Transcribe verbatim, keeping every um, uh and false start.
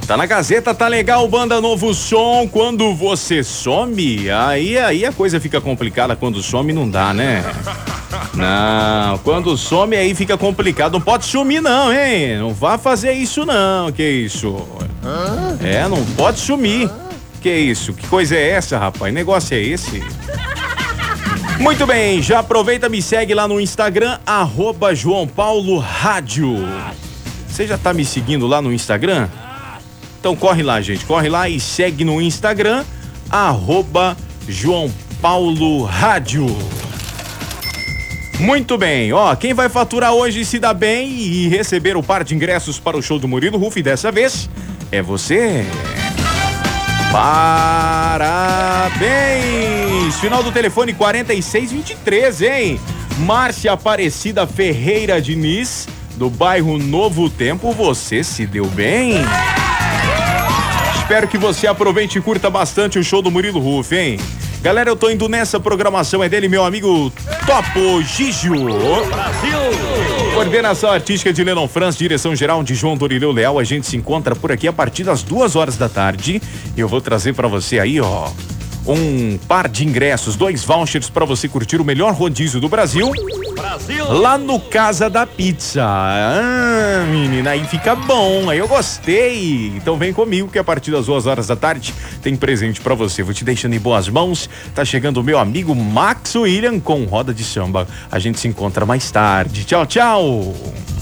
Tá na Gazeta, tá legal, banda Novo Som. Quando você some, aí, aí a coisa fica complicada. Quando some não dá, né? Não, quando some aí fica complicado. Não pode sumir não, hein? Não vá fazer isso não, que isso? É, não pode sumir. Que isso? Que coisa é essa, rapaz? Negócio é esse? Muito bem, já aproveita, me segue lá no Instagram, arroba João Paulo Rádio. Você já tá me seguindo lá no Instagram? Então corre lá, gente, corre lá e segue no Instagram, arroba João Paulo Rádio. Muito bem, ó, quem vai faturar hoje se dá bem e receber o par de ingressos para o show do Murilo Huff dessa vez é você. Parabéns! Final do telefone quarenta e seis vinte e três, hein? Márcia Aparecida Ferreira Diniz, do bairro Novo Tempo, você se deu bem? Espero que você aproveite e curta bastante o show do Murilo Huff, hein? Galera, eu tô indo nessa programação, é dele, meu amigo Topo Gigio. Brasil! Coordenação artística de Lennon Franz, direção geral de João Dorileu Leal. A gente se encontra por aqui a partir das duas horas da tarde. E eu vou trazer pra você aí, ó, um par de ingressos, dois vouchers pra você curtir o melhor rodízio do Brasil. Brasil! Lá no Casa da Pizza. Ah, menina, aí fica bom, aí eu gostei. Então vem comigo que a partir das duas horas da tarde tem presente pra você. Vou te deixando em boas mãos. Tá chegando o meu amigo Max William com Roda de Samba. A gente se encontra mais tarde. Tchau, tchau!